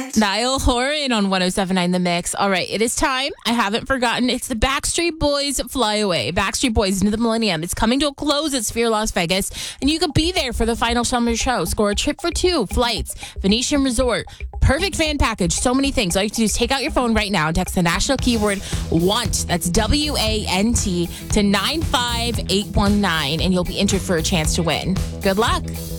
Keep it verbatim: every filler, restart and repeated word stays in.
Niall Horan on one oh seven point nine The Mix. All right, it is time. I haven't forgotten. It's the Backstreet Boys Fly Away. Backstreet Boys into the Millennium. It's coming to a close at Sphere Las Vegas, and you could be there for the final summer show. Score a trip for two, flights, Venetian Resort, perfect fan package, so many things. All you have to do is take out your phone right now and text the national keyword WANT, that's W A N T, to nine five eight one nine, and you'll be entered for a chance to win. Good luck.